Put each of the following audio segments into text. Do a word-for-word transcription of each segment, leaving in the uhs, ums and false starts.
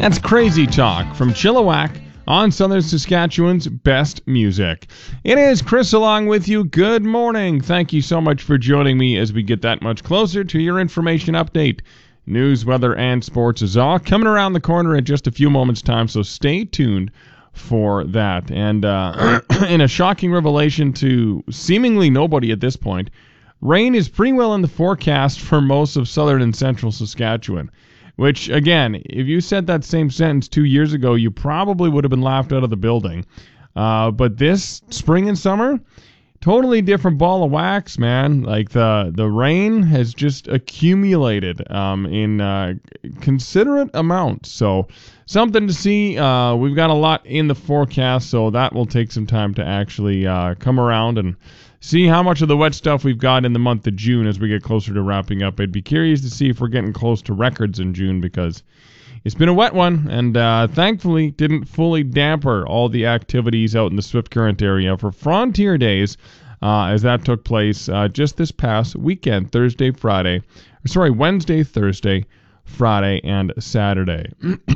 That's Crazy Talk from Chilliwack on Southern Saskatchewan's best music. It is Chris along with you. Good morning. Thank you so much for joining me as we get that much closer to your information update. News, weather, and sports is all coming around the corner in just a few moments' time, so stay tuned for that. And uh, in a shocking revelation to seemingly nobody at this point, rain is pretty well in the forecast for most of southern and central Saskatchewan. Which, again, if you said that same sentence two years ago, you probably would have been laughed out of the building. Uh, but this spring and summer, totally different ball of wax, man. Like, the, the rain has just accumulated um, in uh, considerate amounts. So, something to see. Uh, we've got a lot in the forecast, so that will take some time to actually uh, come around and see how much of the wet stuff we've got in the month of June as we get closer to wrapping up. I'd be curious to see if we're getting close to records in June because it's been a wet one and uh, thankfully didn't fully damper all the activities out in the Swift Current area for Frontier Days uh, as that took place uh, just this past weekend, Thursday, Friday, or sorry, Wednesday, Thursday, Friday, and Saturday.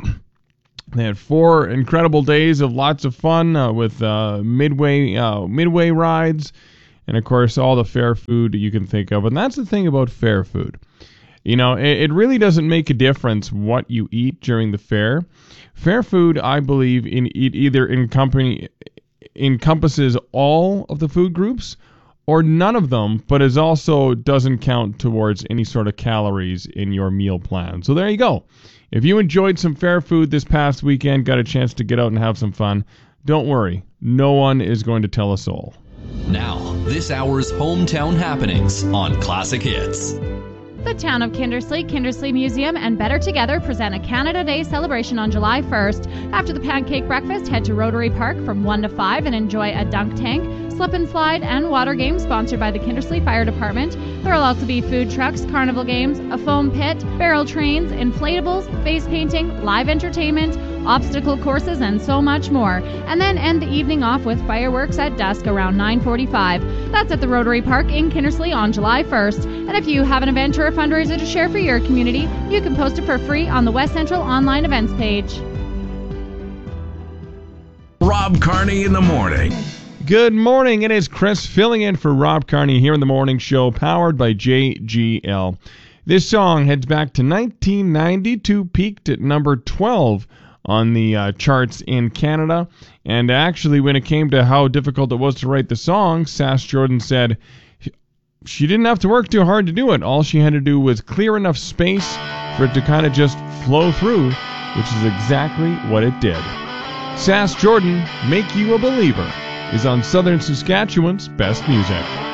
They had four incredible days of lots of fun uh, with uh, midway uh, midway rides. And, of course, all the fair food you can think of. And that's the thing about fair food. You know, it, it really doesn't make a difference what you eat during the fair. Fair food, I believe, in it either encompass, encompasses all of the food groups or none of them, but it also doesn't count towards any sort of calories in your meal plan. So there you go. If you enjoyed some fair food this past weekend, got a chance to get out and have some fun, don't worry. No one is going to tell a soul. Now, this hour's hometown happenings on Classic Hits. The town of Kindersley, Kindersley Museum, and Better Together present a Canada Day celebration on July first. After the pancake breakfast, head to Rotary Park from one to five and enjoy a dunk tank, slip and slide, and water game sponsored by the Kindersley Fire Department. There will also be food trucks, carnival games, a foam pit, barrel trains, inflatables, face painting, live entertainment, obstacle courses, and so much more. And then end the evening off with fireworks at dusk around nine forty-five. That's at the Rotary Park in Kindersley on July first. And if you have an event or a fundraiser to share for your community, you can post it for free on the West Central online events page. Rob Carney in the morning. Good morning. It is Chris filling in for Rob Carney here in the morning show, powered by J G L. This song heads back to nineteen ninety-two, peaked at number twelve on the uh, charts in Canada. And actually, when it came to how difficult it was to write the song, Sass Jordan said she didn't have to work too hard to do it. All she had to do was clear enough space for it to kind of just flow through, which is exactly what it did. Sass Jordan, Make You a Believer, is on Southern Saskatchewan's best music.